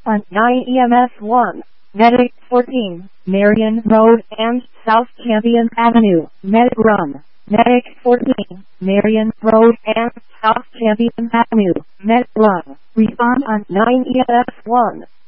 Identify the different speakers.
Speaker 1: on 9 EMS 1, Medic 14, Marion Road and South Champion Avenue, Medic Run. Medic 14, Marion Road and South Champion Avenue, Medic Run. Respond on 9 EMS 1.